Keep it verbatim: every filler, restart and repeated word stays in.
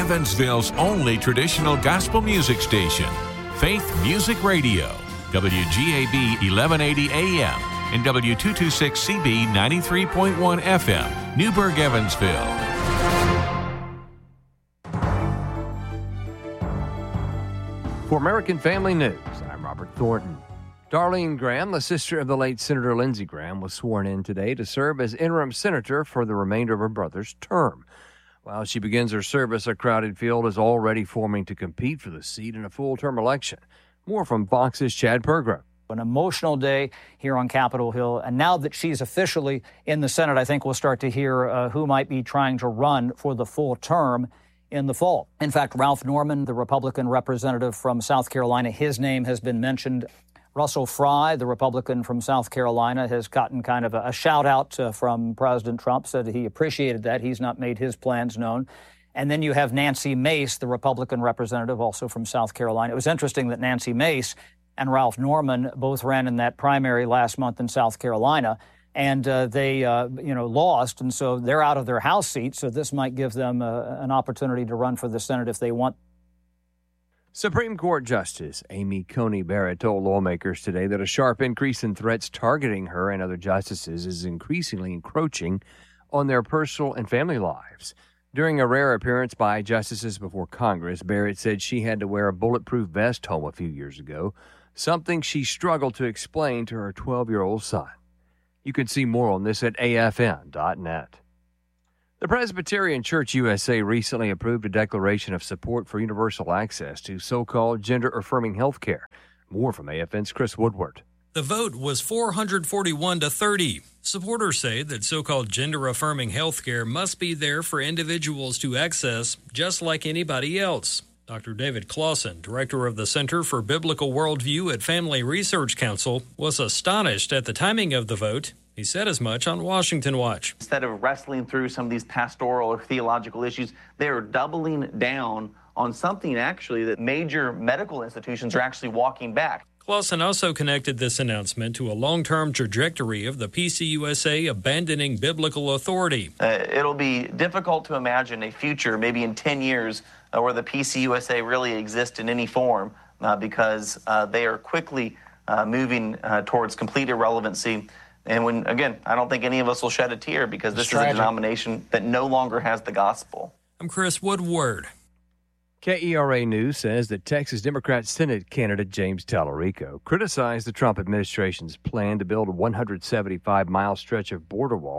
Evansville's only traditional gospel music station, Faith Music Radio, W G A B eleven eighty A M and W two twenty-six C B ninety-three point one F M, Newburgh, Evansville. For American Family News, I'm Robert Thornton. Darlene Graham, the sister of the late Senator Lindsey Graham, was sworn in today to serve as interim senator for the remainder of her brother's term. While she begins her service, a crowded field is already forming to compete for the seat in a full-term election. More from Fox's Chad Pergram. An emotional day here on Capitol Hill. And now that she's officially in the Senate, I think we'll start to hear uh, who might be trying to run for the full term in the fall. In fact, Ralph Norman, the Republican representative from South Carolina, his name has been mentioned. Russell Fry, the Republican from South Carolina, has gotten kind of a, a shout out uh, from President Trump, said he appreciated that. He's not made his plans known. And then you have Nancy Mace, the Republican representative, also from South Carolina. It was interesting that Nancy Mace and Ralph Norman both ran in that primary last month in South Carolina, and uh, they, uh, you know, lost, and so they're out of their House seat, so this might give them uh, an opportunity to run for the Senate if they want. Supreme Court Justice Amy Coney Barrett told lawmakers today that a sharp increase in threats targeting her and other justices is increasingly encroaching on their personal and family lives. During a rare appearance by justices before Congress, Barrett said she had to wear a bulletproof vest home a few years ago, something she struggled to explain to her twelve-year-old son. You can see more on this at A F N dot net. The Presbyterian Church U S A recently approved a declaration of support for universal access to so-called gender-affirming health care. More from A F N's Chris Woodward. The vote was four hundred forty-one to thirty. Supporters say that so-called gender-affirming health care must be there for individuals to access just like anybody else. Doctor David Clausen, director of the Center for Biblical Worldview at Family Research Council, was astonished at the timing of the vote. He said as much on Washington Watch. Instead of wrestling through some of these pastoral or theological issues, they're doubling down on something actually that major medical institutions are actually walking back. Clausen also connected this announcement to a long-term trajectory of the P C U S A abandoning biblical authority. Uh, it'll be difficult to imagine a future, maybe in ten years, uh, where the P C U S A really exists in any form uh, because uh, they are quickly uh, moving uh, towards complete irrelevancy. And when, again, I don't think any of us will shed a tear because this is a denomination that no longer has the gospel. I'm Chris Woodward. K E R A News says that Texas Democrat Senate candidate James Tallarico criticized the Trump administration's plan to build a one hundred seventy-five mile stretch of border wall